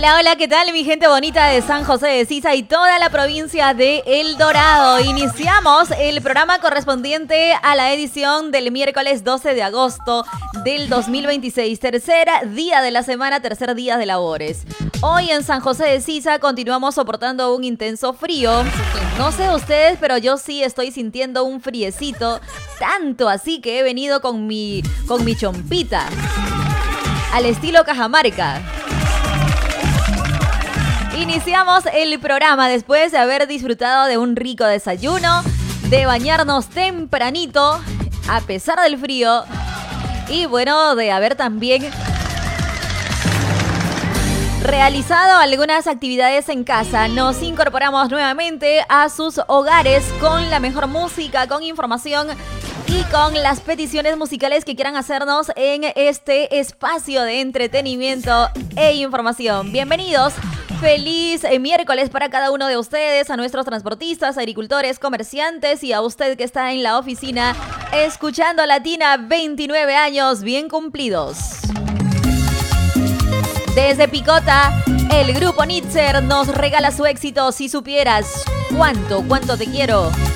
Hola, hola, ¿qué tal mi gente bonita de San José de Sisa y toda la provincia de El Dorado? Iniciamos el programa correspondiente a la edición del miércoles 12 de agosto del 2026, tercer día de la semana, tercer día de labores. Hoy en San José de Sisa continuamos soportando un intenso frío. No sé ustedes, pero yo sí estoy sintiendo un friecito, tanto así que he venido con mi chompita, al estilo Cajamarca. Iniciamos el programa después de haber disfrutado de un rico desayuno, de bañarnos tempranito, a pesar del frío, y bueno, de haber también realizado algunas actividades en casa. Nos incorporamos nuevamente a sus hogares con la mejor música, con información y con las peticiones musicales que quieran hacernos en este espacio de entretenimiento e información. Bienvenidos. Feliz miércoles para cada uno de ustedes, a nuestros transportistas, agricultores, comerciantes y a usted que está en la oficina escuchando Latina, 29 años bien cumplidos. Desde Picota, el grupo Nitzer nos regala su éxito. Si supieras cuánto te quiero.